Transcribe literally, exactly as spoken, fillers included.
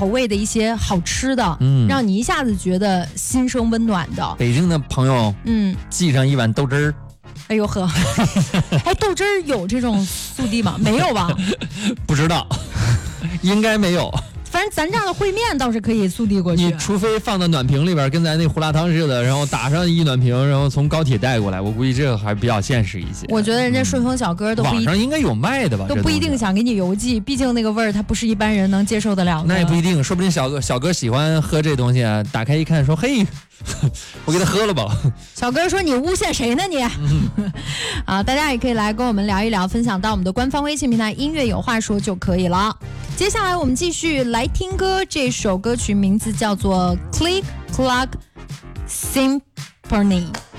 口味的一些好吃的，嗯，让你一下子觉得心生温暖的。 北京的朋友，嗯，寄上一碗豆汁儿。 哎呦呵，哎，豆汁儿有这种速递吗？没有吧？ 不知道，应该没有。 反正咱这样的烩面倒是可以速递过去， 你除非放到暖瓶里边，跟咱那胡辣汤似的，然后打上一暖瓶，然后从高铁带过来，我估计这个还比较现实一些。 我觉得人家顺丰小哥都不一、 嗯、网上应该有卖的吧， 都不一定想给你邮寄，毕竟那个味儿它不是一般人能接受得了的。 那也不一定，说不定小哥小哥喜欢喝这东西啊，打开一看说嘿，我给他喝了吧。 小哥说你诬陷谁呢你？嗯、啊，大家也可以来跟我们聊一聊，分享到我们的官方微信平台音乐有话说就可以了。接下来我们继续来听歌，这首歌曲名字叫做 Click Clock Symphony。